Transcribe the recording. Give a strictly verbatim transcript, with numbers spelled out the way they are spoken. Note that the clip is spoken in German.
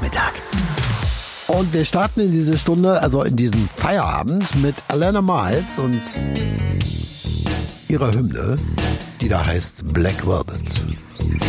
Nachmittag. Und wir starten in diese Stunde, also in diesen Feierabend mit Alana Miles und ihrer Hymne, die da heißt Black Velvet.